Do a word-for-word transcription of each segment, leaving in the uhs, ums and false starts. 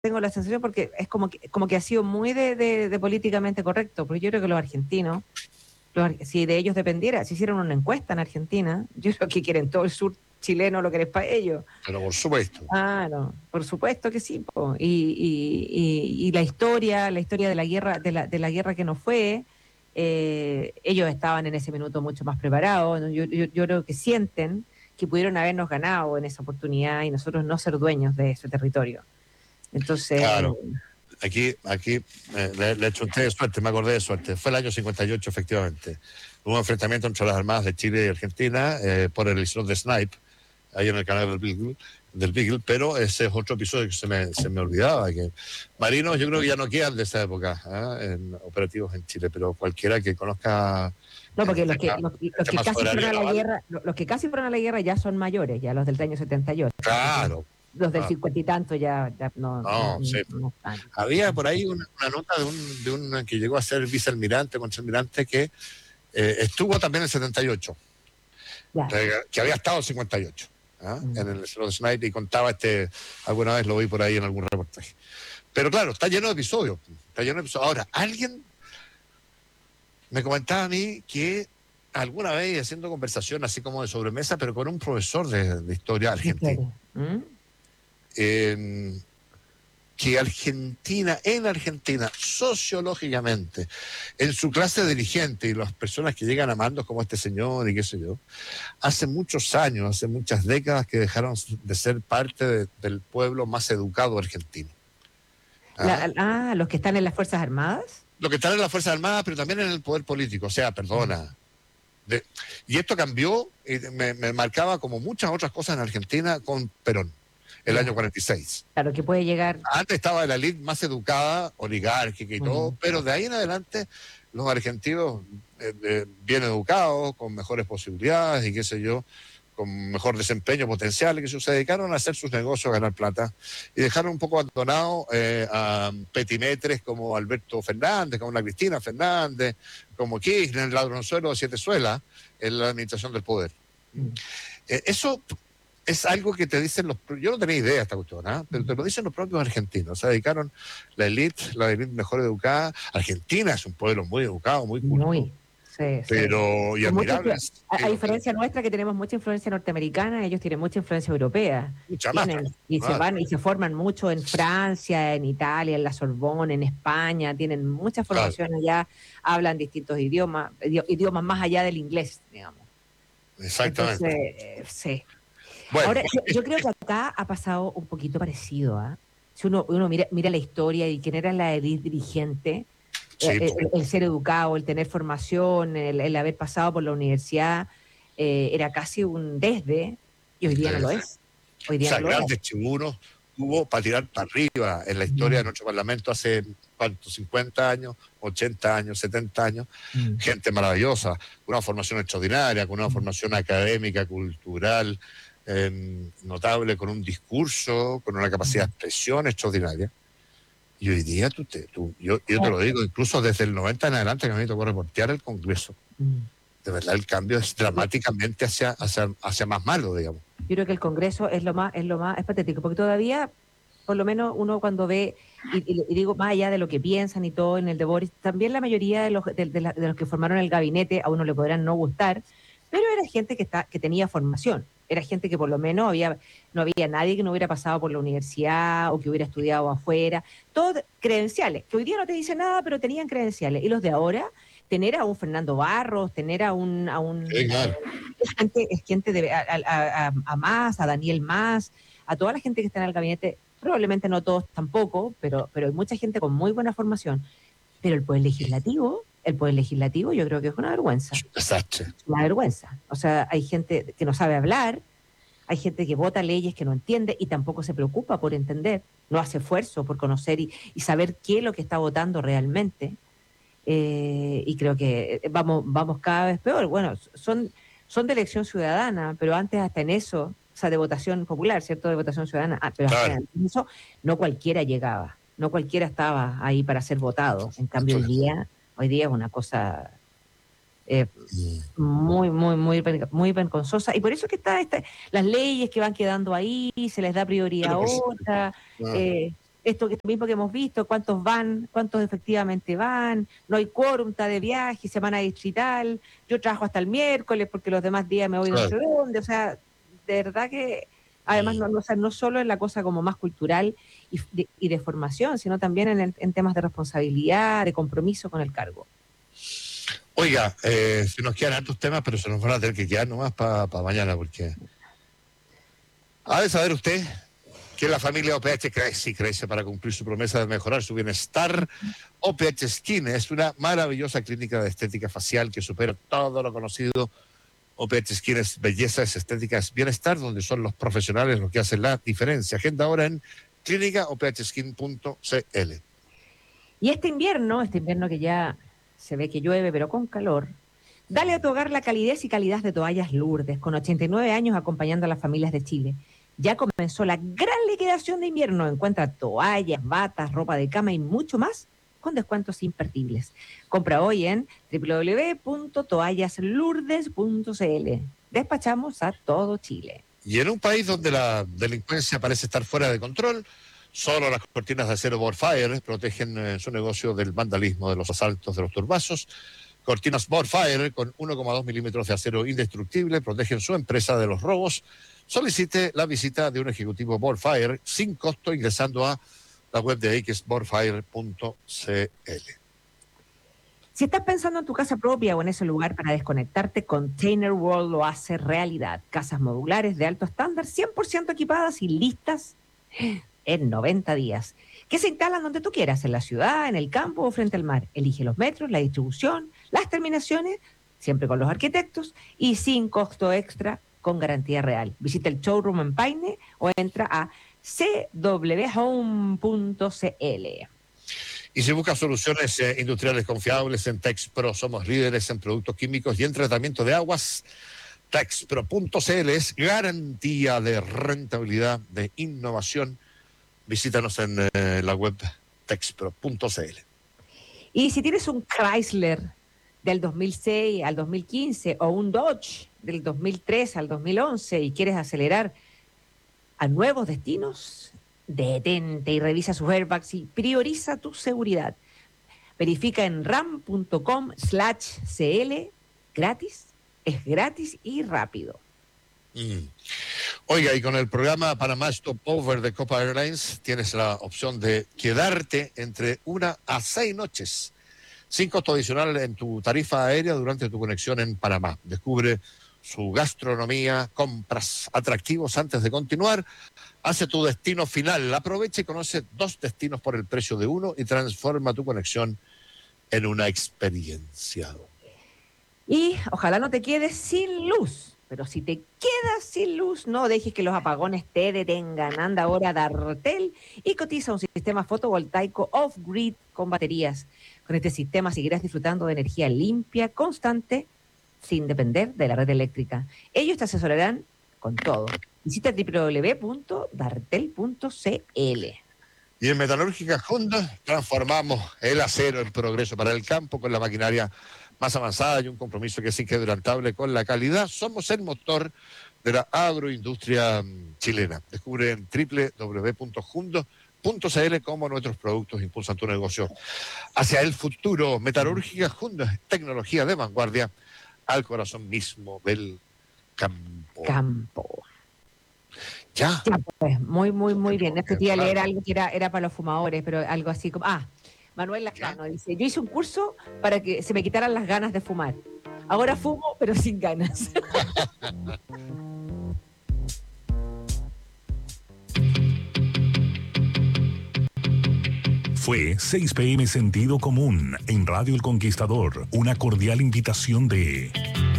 tengo la sensación porque es como que, como que ha sido muy de, de, de políticamente correcto, porque yo creo que los argentinos, los, si de ellos dependiera, si hicieran una encuesta en Argentina, yo creo que quieren todo el sur chileno lo que es para ellos. Pero por supuesto. Ah, no, por supuesto que sí, po. Y, y, y, y la historia, la historia de la guerra, de la, de la guerra que no fue, eh, ellos estaban en ese minuto mucho más preparados. Yo, yo, yo creo que sienten que pudieron habernos ganado en esa oportunidad y nosotros no ser dueños de ese territorio. Entonces, claro, aquí, aquí eh, le, le chunté de suerte, me acordé de suerte. Fue el año cincuenta y ocho, efectivamente. Hubo un enfrentamiento entre las armadas de Chile y Argentina eh, por el islote de Snipe, ahí en el canal del Beagle, del Beagle, pero ese es otro episodio que se me, se me olvidaba. Que marinos, yo creo que ya no quedan de esa época ¿eh? en operativos en Chile, pero cualquiera que conozca. No, porque los que, los, los que casi fueron a la guerra, los que casi fueron a la guerra ya son mayores, ya los del año setenta y ocho. Claro. Los del Ah. cincuenta y tanto ya, ya no, no, no, sí. no están. Había por ahí una, una nota de un, de un que llegó a ser vicealmirante, contraalmirante, que eh, estuvo también en el setenta y ocho, que, que había estado en cincuenta y ocho, ¿ah? mm. en el Snipe, y contaba este, alguna vez lo vi por ahí en algún reportaje. Pero claro, está lleno de episodios, está lleno de episodios. Ahora, alguien me comentaba a mí que alguna vez haciendo conversación así como de sobremesa, pero con un profesor de, de historia argentina. ¿Mm? Eh, que Argentina, en Argentina, sociológicamente, en su clase dirigente y las personas que llegan a mandos como este señor y qué sé yo, hace muchos años, hace muchas décadas que dejaron de ser parte de, del pueblo más educado argentino. ¿Ah? La, ah, ¿los que están en las Fuerzas Armadas? Los que están en las Fuerzas Armadas, pero también en el poder político, o sea, perdona. De, y esto cambió y me, me marcaba como muchas otras cosas en Argentina con Perón. El año cuarenta y seis. Claro, que puede llegar... Antes estaba la elite más educada, oligárquica y mm. todo, pero de ahí en adelante los argentinos eh, eh, bien educados, con mejores posibilidades y qué sé yo, con mejor desempeño potencial, que se dedicaron a hacer sus negocios, a ganar plata, y dejaron un poco abandonado eh, a petimetres como Alberto Fernández, como la Cristina Fernández, como Kirchner, el ladronzuelo de Siete Suelas, en la administración del poder. Mm. Eh, eso... es algo que te dicen los... Yo no tenía idea de esta cuestión, ¿eh? Pero te lo dicen los propios argentinos. Se dedicaron la élite, la élite mejor educada. Argentina es un pueblo muy educado, muy culto. Muy, sí, pero... Sí. Y admirable. A, a diferencia nuestra, que tenemos mucha influencia norteamericana, ellos tienen mucha influencia europea. Mucha más. Tienen, y, se van, y se forman mucho en Francia, en Italia, en la Sorbonne, en España. Tienen mucha formación claro. allá. Hablan distintos idiomas, idiomas más allá del inglés, digamos. Exactamente. Entonces, sí. Bueno. Ahora, yo, yo creo que acá ha pasado un poquito parecido, ¿ah? ¿eh? Si uno, uno mira, mira la historia y quién era la élite dirigente, sí, el, el, el ser educado, el tener formación, el, el haber pasado por la universidad, eh, era casi un desde, y hoy día sí. no lo es. Hoy día o sea, no lo grandes es. chiburos hubo para tirar para arriba en la historia mm. de nuestro Parlamento hace, ¿cuántos? cincuenta años, ochenta años, setenta años. Mm. Gente maravillosa, con una formación extraordinaria, con una mm. formación académica, cultural, Eh, notable, con un discurso, con una capacidad de expresión extraordinaria. Y hoy día, tú te, tú, yo, yo te lo digo, incluso desde el noventa en adelante que a mí me tocó reportear el Congreso, de verdad el cambio es dramáticamente hacia, hacia, hacia más malo, digamos. Yo creo que el Congreso es lo más, es lo más, es patético, porque todavía, por lo menos uno cuando ve, y, y, y digo, más allá de lo que piensan y todo en el de Boris, también la mayoría de los, de, de, la, de los que formaron el gabinete, a uno le podrán no gustar, pero era gente que, está, que tenía formación. Era gente que por lo menos había, no había nadie que no hubiera pasado por la universidad o que hubiera estudiado afuera. Todos credenciales, que hoy día no te dicen nada, pero tenían credenciales. Y los de ahora, tener a un Fernando Barros, tener a un... A un sí, claro. es gente, es gente de, a, a, a, a Mas, a Daniel Mas, a toda la gente que está en el gabinete, probablemente no todos tampoco, pero, pero hay mucha gente con muy buena formación. Pero el Poder Legislativo... El Poder Legislativo yo creo que es una vergüenza. Exacto. Una vergüenza. O sea, hay gente que no sabe hablar, hay gente que vota leyes que no entiende y tampoco se preocupa por entender, no hace esfuerzo por conocer y, y saber qué es lo que está votando realmente. Eh, y creo que vamos, vamos cada vez peor. Bueno, son, son de elección ciudadana, pero antes hasta en eso, o sea, de votación popular, ¿cierto? De votación ciudadana, ah, pero claro. hasta en eso no cualquiera llegaba, no cualquiera estaba ahí para ser votado. En cambio, hoy día... Hoy día es una cosa eh, muy, muy, muy, muy vergonzosa. Y por eso es que está esta, las leyes que van quedando ahí, se les da prioridad a otras. No. Eh, esto que mismo que hemos visto, cuántos van, cuántos efectivamente van, no hay quórum, está de viaje, semana distrital, yo trabajo hasta el miércoles porque los demás días me voy claro. no sé dónde, o sea, de verdad que además no, no, o sea, no solo en la cosa como más cultural y de, y de formación, sino también en, el, en temas de responsabilidad, de compromiso con el cargo. Oiga, eh, se nos quedan hartos temas, pero se nos van a tener que quedar nomás para pa mañana, porque ha de saber usted que la familia O P H crece y crece para cumplir su promesa de mejorar su bienestar. O P H Skin es una maravillosa clínica de estética facial que supera todo lo conocido. O P H Skin es belleza, es estética, es bienestar, donde son los profesionales los que hacen la diferencia. Agenda ahora en clínica o p h skin punto c l. Y este invierno, este invierno que ya se ve que llueve, pero con calor, dale a tu hogar la calidez y calidad de Toallas Lourdes, con ochenta y nueve años acompañando a las familias de Chile. Ya comenzó la gran liquidación de invierno. Encuentra toallas, batas, ropa de cama y mucho más con descuentos imperdibles. Compra hoy en doble u doble u doble u punto toallas lourdes punto c l. Despachamos a todo Chile. Y en un país donde la delincuencia parece estar fuera de control, solo las cortinas de acero Borfire protegen eh, su negocio del vandalismo, de los asaltos, de los turbazos. Cortinas Borfire con uno coma dos milímetros de acero indestructible protegen su empresa de los robos. Solicite la visita de un ejecutivo Borfire sin costo ingresando a la web de x borfire punto c l. Si estás pensando en tu casa propia o en ese lugar para desconectarte, Container World lo hace realidad. Casas modulares de alto estándar, cien por ciento equipadas y listas en noventa días. Que se instalan donde tú quieras, en la ciudad, en el campo o frente al mar. Elige los metros, la distribución, las terminaciones, siempre con los arquitectos y sin costo extra, con garantía real. Visita el showroom en Paine o entra a c w home punto c l. Y si buscas soluciones eh, industriales confiables en TexPro, somos líderes en productos químicos y en tratamiento de aguas. Texpro punto c l es garantía de rentabilidad, de innovación. Visítanos en eh, la web texpro punto c l. Y si tienes un Chrysler del dos mil seis al dos mil quince o un Dodge del dos mil tres al dos mil once y quieres acelerar a nuevos destinos, detente y revisa sus airbags y prioriza tu seguridad. Verifica en ram punto com slash c l, gratis, es gratis y rápido. Mm. Oiga, y con el programa Panamá Stopover de Copa Airlines tienes la opción de quedarte entre una a seis noches sin costo adicional en tu tarifa aérea durante tu conexión en Panamá. Descubre su gastronomía, compras atractivos antes de continuar. Hace tu destino final. Aprovecha y conoce dos destinos por el precio de uno y transforma tu conexión en una experiencia. Y ojalá no te quedes sin luz, pero si te quedas sin luz, no dejes que los apagones te detengan. Anda ahora a Dartel y cotiza un sistema fotovoltaico off-grid con baterías. Con este sistema seguirás disfrutando de energía limpia, constante, sin depender de la red eléctrica. Ellos te asesorarán con todo. Visita doble u doble u doble u punto dartel punto c l. Y en Metalúrgica Honda transformamos el acero en progreso para el campo con la maquinaria más avanzada y un compromiso que es inquebrantable con la calidad. Somos el motor de la agroindustria chilena. Descubre en doble u doble u doble u punto honda punto c l cómo nuestros productos impulsan tu negocio hacia el futuro. Metalúrgica Honda, tecnología de vanguardia al corazón mismo del campo. Campo. Ya. Ya, pues, muy, muy, muy bien. Este día leer algo que era, era para los fumadores, pero algo así como... Ah, Manuel Lascano dice, yo hice un curso para que se me quitaran las ganas de fumar. Ahora fumo, pero sin ganas. Fue seis p m Sentido Común en Radio El Conquistador. Una cordial invitación de...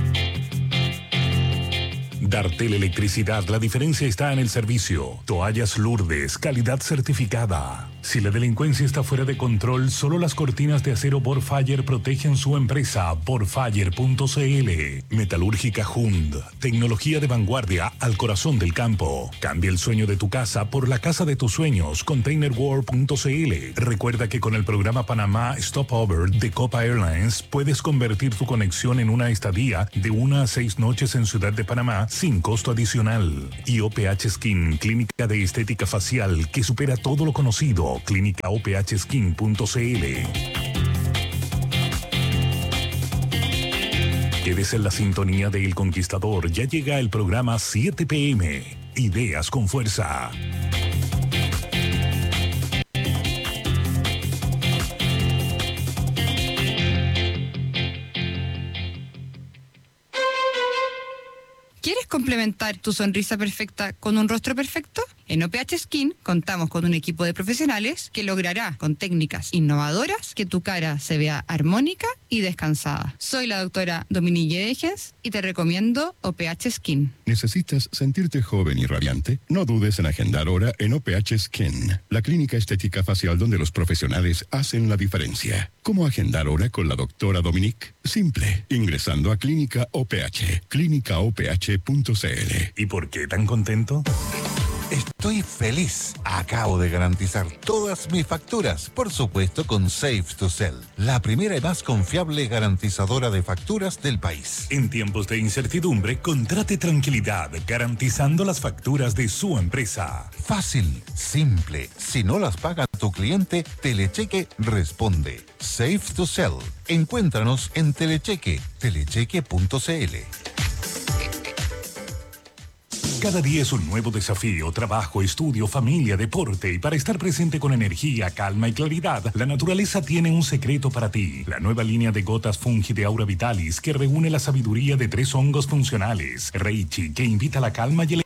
Dartel Electricidad, la diferencia está en el servicio. Toallas Lourdes, calidad certificada. Si la delincuencia está fuera de control, solo las cortinas de acero Borfire protegen su empresa. Borfire punto c l. Metalúrgica Hund, tecnología de vanguardia al corazón del campo. Cambia el sueño de tu casa por la casa de tus sueños. Container World punto c l. Recuerda que con el programa Panamá Stopover de Copa Airlines puedes convertir tu conexión en una estadía de una a seis noches en Ciudad de Panamá sin costo adicional. Y O P H Skin, clínica de estética facial que supera todo lo conocido. clínica o p h skin punto c l. Quédese en la sintonía de El Conquistador. Ya llega el programa siete p m. Ideas con fuerza. ¿Quieres complementar tu sonrisa perfecta con un rostro perfecto? En O P H Skin contamos con un equipo de profesionales que logrará con técnicas innovadoras que tu cara se vea armónica y descansada. Soy la doctora Dominique Degens y te recomiendo O P H Skin. ¿Necesitas sentirte joven y radiante? No dudes en agendar hora en O P H Skin, la clínica estética facial donde los profesionales hacen la diferencia. ¿Cómo agendar hora con la doctora Dominique? Simple, ingresando a Clínica O P H, clínica o p h punto c l. ¿Y por qué tan contento? Estoy feliz. Acabo de garantizar todas mis facturas, por supuesto con Safe to Sell, la primera y más confiable garantizadora de facturas del país. En tiempos de incertidumbre, contrate tranquilidad garantizando las facturas de su empresa. Fácil, simple. Si no las paga tu cliente, Telecheque responde. Safe to Sell. Encuéntranos en Telecheque, telecheque punto c l. Cada día es un nuevo desafío, trabajo, estudio, familia, deporte. Y para estar presente con energía, calma y claridad, la naturaleza tiene un secreto para ti. La nueva línea de gotas Fungi de Aura Vitalis que reúne la sabiduría de tres hongos funcionales. Reichi, que invita a la calma y el...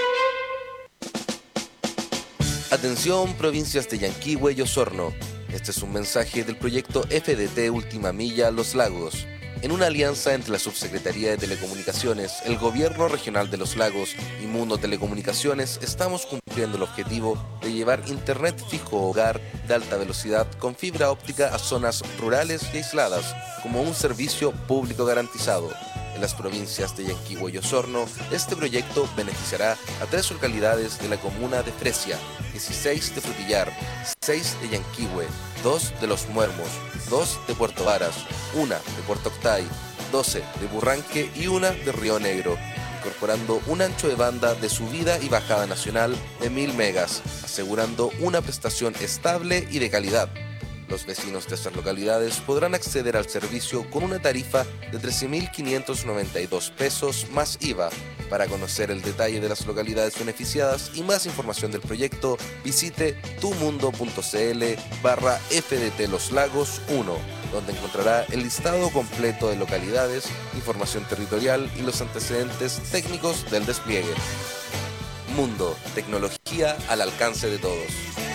Atención, provincias de Yanquihue y Osorno. Este es un mensaje del proyecto F D T Última Milla Los Lagos. En una alianza entre la Subsecretaría de Telecomunicaciones, el Gobierno Regional de los Lagos y Mundo Telecomunicaciones, estamos cumpliendo el objetivo de llevar Internet fijo hogar de alta velocidad con fibra óptica a zonas rurales y aisladas, como un servicio público garantizado. En las provincias de Yanquihue y Osorno, este proyecto beneficiará a tres localidades de la comuna de Fresia, dieciséis de Frutillar, seis de Yanquihue, dos de Los Muermos, dos de Puerto Varas, una de Puerto Octay, doce de Burranque y una de Río Negro, incorporando un ancho de banda de subida y bajada nacional de mil megas, asegurando una prestación estable y de calidad. Los vecinos de estas localidades podrán acceder al servicio con una tarifa de trece mil quinientos noventa y dos pesos más I V A. Para conocer el detalle de las localidades beneficiadas y más información del proyecto, visite tumundo.cl barra FDT Los Lagos uno, donde encontrará el listado completo de localidades, información territorial y los antecedentes técnicos del despliegue. Mundo, tecnología al alcance de todos.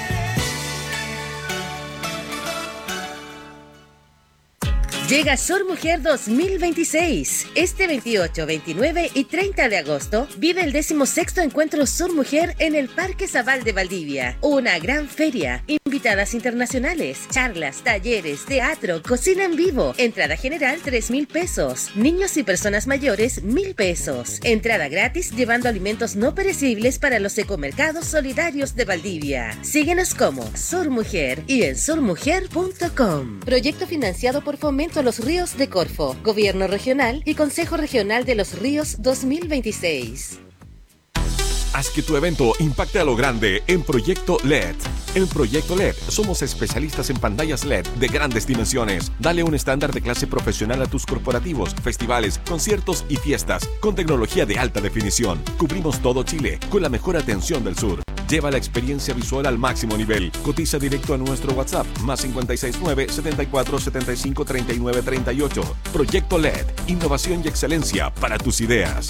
Llega Sur Mujer dos mil veintiséis. Este veintiocho, veintinueve y treinta de agosto vive el decimosexto encuentro Sur Mujer en el Parque Zabal de Valdivia. Una gran feria, invitadas internacionales, charlas, talleres, teatro, cocina en vivo. Entrada general tres mil pesos. Niños y personas mayores mil pesos. Entrada gratis llevando alimentos no perecibles para los ecomercados solidarios de Valdivia. Síguenos como Sur Mujer y en sur mujer punto com. Proyecto financiado por Fomento a los Ríos de Corfo, Gobierno Regional y Consejo Regional de los Ríos dos mil veintiséis. Haz que tu evento impacte a lo grande en Proyecto L E D. En Proyecto L E D somos especialistas en pantallas L E D de grandes dimensiones. Dale un estándar de clase profesional a tus corporativos, festivales, conciertos y fiestas con tecnología de alta definición. Cubrimos todo Chile con la mejor atención del sur. Lleva la experiencia visual al máximo nivel. Cotiza directo a nuestro WhatsApp más cinco seis nueve, setenta y cuatro, setenta y cinco, treinta y nueve, treinta y ocho. Proyecto L E D, innovación y excelencia para tus ideas.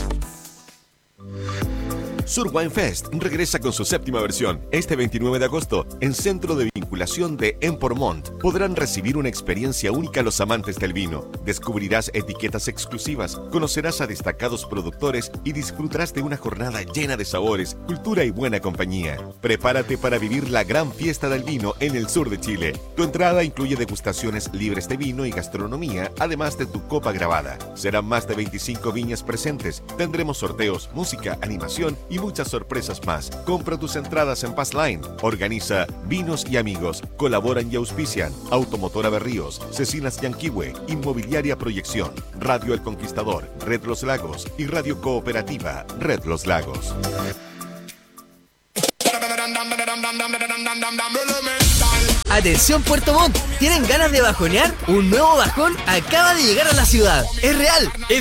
Sur Wine Fest regresa con su séptima versión. Este veintinueve de agosto, en Centro de Vinculación de Empormont, podrán recibir una experiencia única a los amantes del vino. Descubrirás etiquetas exclusivas, conocerás a destacados productores y disfrutarás de una jornada llena de sabores, cultura y buena compañía. Prepárate para vivir la gran fiesta del vino en el sur de Chile. Tu entrada incluye degustaciones libres de vino y gastronomía, además de tu copa grabada. Serán más de veinticinco viñas presentes. Tendremos sorteos, música, animación y muchas sorpresas más. Compra tus entradas en Passline. Organiza Vinos y Amigos. Colaboran y auspician Automotora Berríos, Cecinas Yanquihue, Inmobiliaria Proyección, Radio El Conquistador, Red Los Lagos y Radio Cooperativa Red Los Lagos. Atención Puerto Montt, ¿tienen ganas de bajonear? Un nuevo bajón acaba de llegar a la ciudad. Es real, es